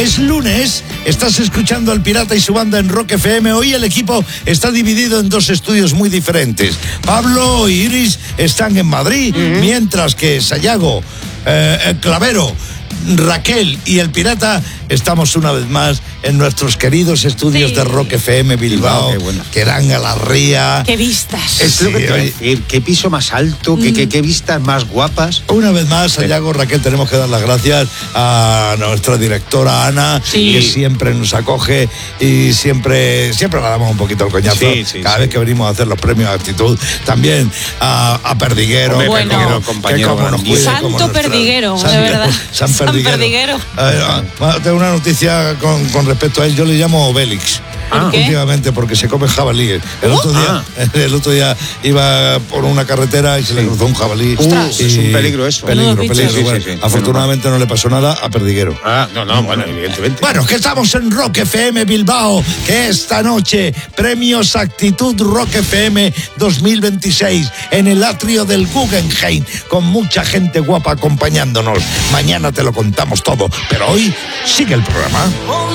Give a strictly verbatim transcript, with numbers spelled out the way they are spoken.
Es lunes, estás escuchando al Pirata y su banda en Rock F M. Hoy el equipo está dividido en dos estudios muy diferentes. Pablo y Iris están en Madrid, uh-huh. mientras que Sayago, eh, Clavero, Raquel y el Pirata estamos una vez más en nuestros queridos estudios sí. de Rock F M Bilbao, Bilbao, qué bueno. que eran a la ría. ¡Qué vistas! Es Sí, lo que te iba a oye. decir, qué piso más alto, qué, Mm. qué, qué vistas más guapas. Una vez más, Sayago, Raquel, tenemos que dar las gracias a nuestra directora Ana, Sí. que siempre nos acoge y siempre siempre le damos un poquito el coñazo Sí, sí, cada sí. vez que venimos a hacer los premios de actitud. También a, a Perdiguero, Hombre, Bueno. Perdiguero, Perdiguero, compañero que como nos cuide, Santo como nos trae. Perdiguero, San- de verdad. San San Perdiguero. Perdiguero. A ver, ah, bueno, tengo una noticia con, con respecto a él, yo le llamo Obélix. ¿Por qué? Últimamente, porque se come jabalíes. El, ¿Oh? otro día, Ah. el otro día iba por una carretera y se le cruzó un jabalí. Ostras. Y- Es un peligro eso. Peligro, Menudo bicho. peligro. Sí, sí, Bueno, sí. afortunadamente no le pasó nada a Perdiguero. Ah, no, no, bueno, evidentemente. Bueno, que estamos en Rock F M Bilbao, que esta noche, premios Actitud Rock F M dos mil veintiséis, en el atrio del Guggenheim, con mucha gente guapa acompañándonos. Mañana te lo contamos todo, pero hoy sigue el programa.